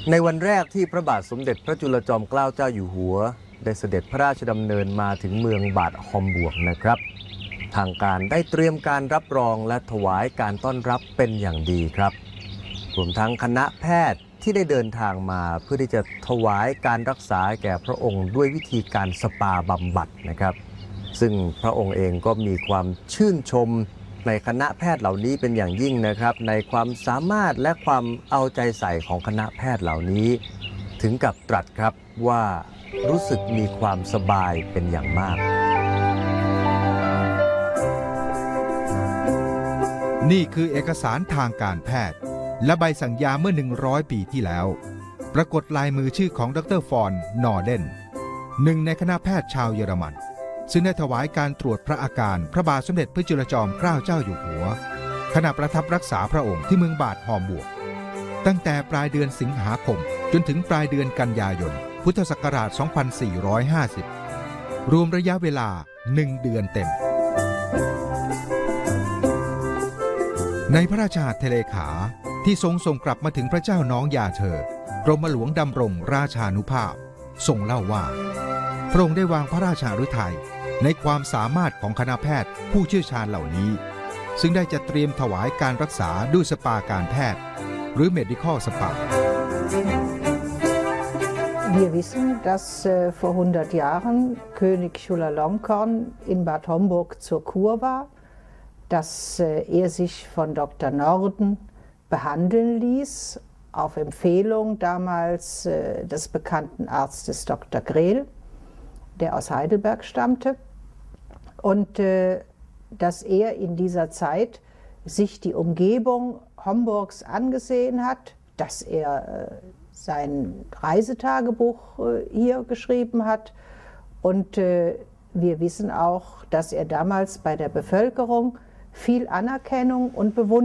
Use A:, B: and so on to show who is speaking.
A: ในวันแรกที่พระบาทสมเด็จพระจุลจอมเกล้าเจ้าอยู่หัวได้เสด็จพระราชดำเนินมาถึงเมืองบาดฮอมบวร์กนะครับทางการได้เตรียมการรับรองและถวายการต้อนรับเป็นอย่างดีครับรวมทั้งคณะแพทย์ที่ได้เดินทางมาเพื่อที่จะถวายการรักษาแก่พระองค์ด้วยวิธีการสปาบำบัดนะครับซึ่งพระองค์เองก็มีความชื่นชมในคณะแพทย์เหล่านี้เป็นอย่างยิ่งนะครับในความสามารถและความเอาใจใส่ของคณะแพทย์เหล่านี้ถึงกับตรัสครับว่ารู้สึกมีความสบายเป็นอย่างมาก
B: นี่คือเอกสารทางการแพทย์และใบสั่งยาเมื่อ100 ปีที่แล้วปรากฏลายมือชื่อของดร.ฟอน นอร์เดนหนึ่งในคณะแพทย์ชาวเยอรมันซึ่งได้ถวายการตรวจพระอาการพระบาทสมเด็จพระจุลจอมเกล้าเจ้าอยู่หัวขณะประทับรักษาพระองค์ที่เมืองบาดฮอมบวร์กตั้งแต่ปลายเดือนสิงหาคมจนถึงปลายเดือนกันยายนพุทธศักราช 2450 รวมระยะเวลา1 เดือนเต็มในพระราชหัตถเลขาที่ทรงส่งกลับมาถึงพระเจ้าน้องยาเธอกรมหลวงดำรงราชานุภาพทรงเล่าว่าพระองค์ได้วางพระราชาฤทัยในความสามารถของคณะแพทย์ผู้เชี่ยวชาญเหล่านี้ซึ่งได้จะเตรียมถวายการรักษาด้วยสปาการแพทย์หรือ Medical Spa
C: Wir wissen, dass vor 100 Jahren König Chulalongkorn in Bad Homburg zur Kur war, dass er sich von Dr. Norden behandeln ließ, auf Empfehlung damals des bekannten Arztes Dr. Grehl, der aus Heidelberg stammte, und dass er in dieser Zeit sich die Umgebung Homburgs angesehen hat, dass er sein Reisetagebuch hier geschrieben hat, und wir wissen auch, dass er damals bei der Bevölkerung viel Anerkennung und Bewunderung